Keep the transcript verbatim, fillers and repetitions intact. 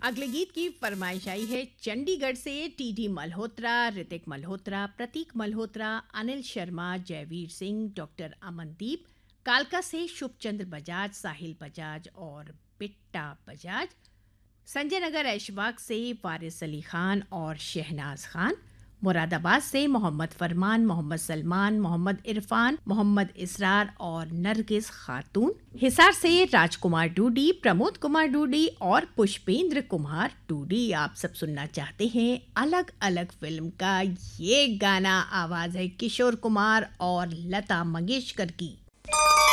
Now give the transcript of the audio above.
अगले गीत की फरमाइश आई है चंडीगढ़ से। टीटी मल्होत्रा, ऋतिक मल्होत्रा, प्रतीक मल्होत्रा, अनिल शर्मा, जयवीर सिंह, डॉक्टर अमनदीप, कालका से शुभचंद्र बजाज, साहिल बजाज और बिट्टा बजाज, संजय नगर ऐशबाग से वारिस अली खान और शहनाज खान, मुरादाबाद से मोहम्मद फरमान, मोहम्मद सलमान, मोहम्मद इरफान, मोहम्मद इसरार और नरगिस खातून, हिसार से राजकुमार डूडी, प्रमोद कुमार डूडी और पुष्पेंद्र कुमार डूडी। आप सब सुनना चाहते हैं अलग अलग फिल्म का ये गाना। आवाज है किशोर कुमार और लता मंगेशकर की।